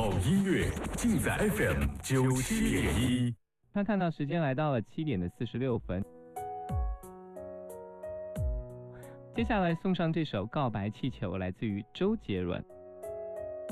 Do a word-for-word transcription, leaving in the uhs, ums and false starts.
好音乐尽在 F M 九七点一。 他看到时间来到了七点的四十六分，接下来送上这首《告白气球》，来自于周杰伦。